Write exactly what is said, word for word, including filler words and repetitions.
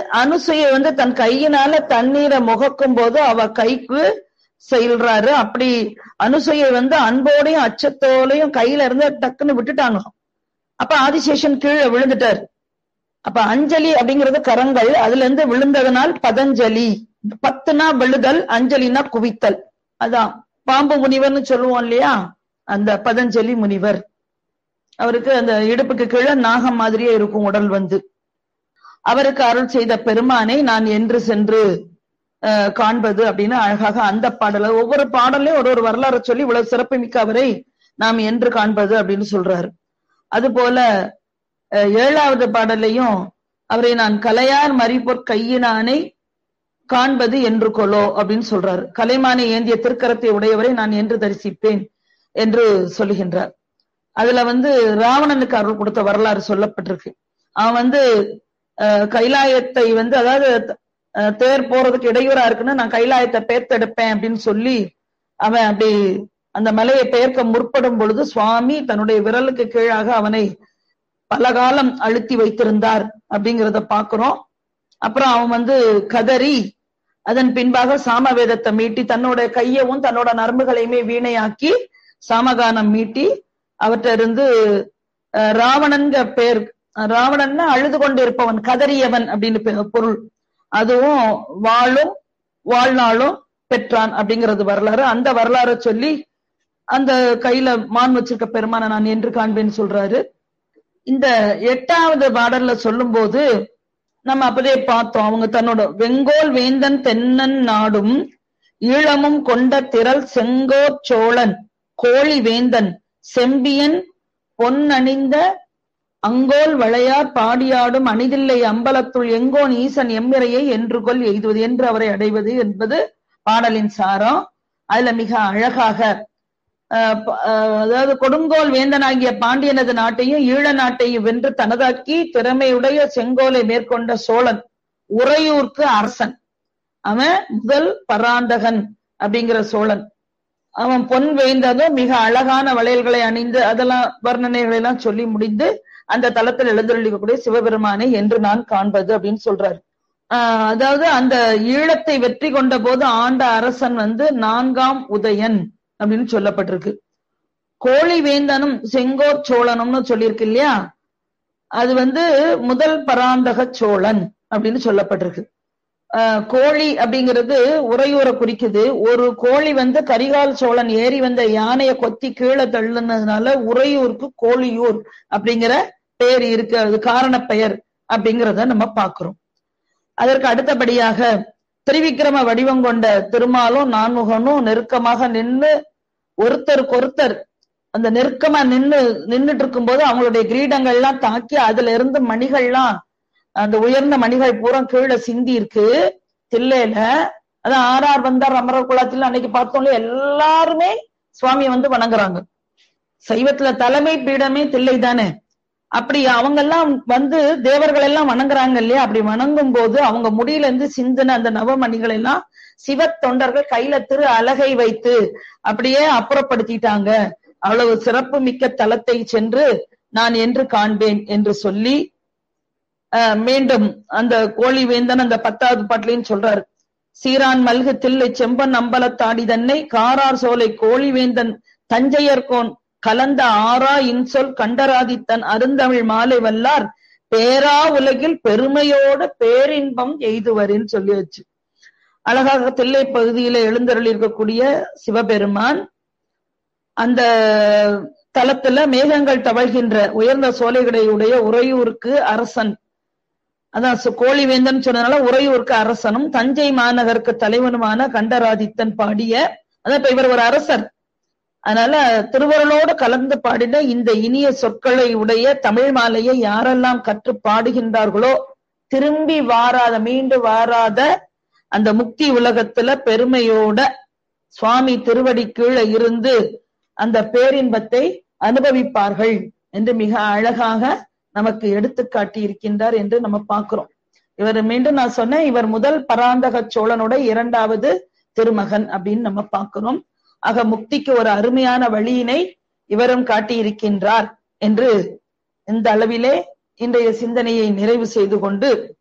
அனுசூயை வந்து தன் கையினால தண்ணீரை முகக்கும் போது அவ கைக்கு செல்றாரு. அப்படி அனுசூயை வந்து அன்போடையும் அச்சத்தோடையும் கையில இருந்து டக்குன்னு விட்டுட்டாங்க. அப்ப ஆதிசேஷன் கீழே விழுந்துட்டாரு. அப்ப அஞ்சலி அப்படிங்கிறது கரங்கள், அதுல இருந்து விழுந்ததனால் பதஞ்சலி. பத்துனா விழுதல், அஞ்சலினா குவித்தல். அதான் பாம்பு முனிவர்னு சொல்லுவோம் இல்லையா, அந்த பதஞ்சலி முனிவர். அவருக்கு அந்த இடுப்புக்கு கீழே நாகம் மாதிரியே இருக்கும் உடல் வந்து. அவருக்கு அருள் செய்த பெருமானை நான் என்று சென்று அஹ் காண்பது அப்படின்னு அழகாக அந்த பாடல, ஒவ்வொரு பாடலையும் ஒரு ஒரு வரலாறு சொல்லி இவ்வளவு சிறப்பு மிக்க அவரை நாம் என்று காண்பது அப்படின்னு சொல்றாரு. அது போல ஏழாவது பாடலையும் அவரை நான் கலையார் மறிப்பொற் கையினானை காண்பது என்று கொலோ அப்படின்னு சொல்றாரு. கலைமானை ஏந்திய திருக்கரத்தை உடையவரை நான் என்று தரிசிப்பேன் என்று சொல்லுகின்றார். அதுல வந்து ராவணனுக்கு அருள் கொடுத்த வரலாறு சொல்லப்பட்டிருக்கு. அவன் வந்து அஹ் கைலாயத்தை வந்து, அதாவது தேர் போறதுக்கு இடையூறா இருக்குன்னு நான் கைலாயத்தை பெயர்த்தெடுப்பேன் அப்படின்னு சொல்லி அவன் அப்படி அந்த மலையை பெயர்க்க முற்படும் பொழுது சுவாமி தன்னுடைய விரலுக்கு கீழாக அவனை பல காலம் அழுத்தி வைத்திருந்தார் அப்படிங்கிறத பாக்குறோம். அப்புறம் அவன் வந்து கதறி அதன் பின்பாக சாமவேதத்தை மீட்டி தன்னோட கையவும் தன்னோட நரம்புகளையுமே வீணையாக்கி சாமகானம் மீட்டி அவற்ற இருந்து ராவணன்க பேர், ராவணன்னா அழுது கொண்டு இருப்பவன், கதறியவன் அப்படின்னு பொருள். அதுவும் வாழும் வாழ்நாளும் பெற்றான் அப்படிங்கிறது வரலாறு. அந்த வரலாறு சொல்லி அந்த கையில மான் வச்சிருக்க பெருமான நான் என்று காண்பேன்னு சொல்றாரு. இந்த எட்டாவது பாடல்ல சொல்லும் போது நம்ம அப்பதே பார்த்தோம், அவங்க தன்னோட வெங்கோல் வேந்தன் தென்னன் நாடும் ஈழமும் கொண்ட திரள் செங்கோர் சோழன் கோழி வேந்தன் செம்பியன் பொன்னணிந்த அங்கோல் வளையார் பாடியாடும் அணிதில்லை அம்பலத்துள் எங்கோன் ஈசன் எம்மிரையை என்று கொல் எய்துவது என்று அவரை அடைவது என்பது பாடலின் சாரம். அதுல மிக அழகாக அதாவது கொடுங்கோல் வேந்தனாகிய பாண்டியனது நாட்டையும் ஈழ நாட்டையும் வென்று தனதாக்கி திறமையுடைய செங்கோலை மேற்கொண்ட சோழன் உறையூர்க்கு அரசன். அவன் முதல் பராந்தகன் அப்படிங்கிற சோழன். அவன் பொன் வேந்ததும் மிக அழகான வளையல்களை அணிந்து அதெல்லாம் வர்ணனைகளை எல்லாம் சொல்லி முடிந்து அந்த தளத்தில் எழுந்தருளிக்கக்கூடிய சிவபெருமானை என்று நான் காண்பது அப்படின்னு சொல்றாரு. ஆஹ் அதாவது அந்த ஈழத்தை வெற்றி கொண்ட போது ஆண்ட அரசன் வந்து நான்காம் உதயன் அப்படின்னு சொல்லப்பட்டிருக்கு. கோழி வேந்தனும் செங்கோர் சோழனும்னு சொல்லியிருக்கு இல்லையா, அது வந்து முதல் பராந்தக சோழன் அப்படின்னு சொல்லப்பட்டிருக்கு. ஆஹ் கோழி அப்படிங்கிறது உறையூரை குறிக்குது. ஒரு கோழி வந்து கரிகால் சோழன் ஏறி வந்த யானையை கொத்தி கீழே தள்ளுனதுனால உறையூருக்கு கோழியூர் அப்படிங்கிற பெயர் இருக்கு. அது காரண பெயர் அப்படிங்கிறத நம்ம பாக்குறோம். அதற்கு அடுத்தபடியாக திரிவிக்கிரம வடிவம் கொண்ட திருமாலும் நான்முகனும் நெருக்கமாக நின்று ஒருத்தருக்கு ஒருத்தர் அந்த நெருக்கமா நின்று நின்றுட்டு இருக்கும் போது அவங்களுடைய கிரீடங்கள்லாம் தாக்கி அதுல இருந்து மணிகள்லாம், அந்த உயர்ந்த மணிகள் பூரா கீழே சிந்தி இருக்கு தில்லையில. அதான் ஆறார் வந்தார் அமரர் குளத்துல அன்னைக்கு பார்த்தோம்ல, எல்லாருமே சுவாமியை வந்து வணங்குறாங்க. சைவத்துல தலைமை பீடமே தில்லை தானே. அப்படி அவங்க எல்லாம் வந்து தேவர்கள் எல்லாம் வணங்குறாங்க இல்லையா. அப்படி வணங்கும் போது அவங்க முடியில இருந்து சிந்தின அந்த நவமணிகள் எல்லாம் சிவ தொண்டர்கள் கையில திரு அலகை வைத்து அப்படியே அப்புறப்படுத்திட்டாங்க. அவ்வளவு சிறப்பு மிக்க தலத்தை சென்று நான் என்று காண்பேன் என்று சொல்லி அஹ் மீண்டும் அந்த கோழி வேந்தன் அந்த பத்தாவது பாட்டிலையும் சொல்றாரு. சீரான் மல்கு தில்லை செம்பன் அம்பலத்தாடி தன்னை காரார் சோலை கோழி வேந்தன் தஞ்சையர்கோன் கலந்த ஆரா இன்சொல் கண்டராதித்தன் அருந்தமிழ் மாலை வல்லார் பேரா உலகில் பெருமையோட பேரின்பம் எய்துவரின்னு சொல்லி வச்சு அழகாக தில்லை பகுதியில எழுந்தருளி இருக்கக்கூடிய சிவபெருமான் அந்த தலத்துல மேகங்கள் தவழ்கின்ற உயர்ந்த சோலைகளை உடைய உறையூருக்கு அரசன். அதான் கோழி வேந்தன் சொன்னதுனால உறையூருக்கு அரசனும் தஞ்சை மாநகருக்கு தலைவனுமான கண்டராதித்தன் பாடிய, அதான் இப்ப இவர் ஒரு அரசர், அதனால திருவருளோடு கலந்து பாடின இந்த இனிய சொற்களை உடைய தமிழ் மாலையை யாரெல்லாம் கற்று பாடுகின்றார்களோ திரும்பி வாராத மீண்டு வாராத அந்த முக்தி உலகத்துல பெருமையோட சுவாமி திருவடி கீழே இருந்து அந்த பேரின்பத்தை அனுபவிப்பார்கள் என்று மிக அழகாக நமக்கு எடுத்து காட்டி இருக்கின்றார் என்று நம்ம பார்க்கிறோம். இவர் மீண்டும் நான் சொன்னேன், இவர் முதல் பராந்தக சோழனோட இரண்டாவது திருமகன் அப்படின்னு நம்ம பார்க்கிறோம். ஆக முக்திக்கு ஒரு அருமையான வழியினை இவரும் காட்டியிருக்கின்றார் என்று இந்த அளவிலே இன்றைய சிந்தனையை நிறைவு செய்து கொண்டு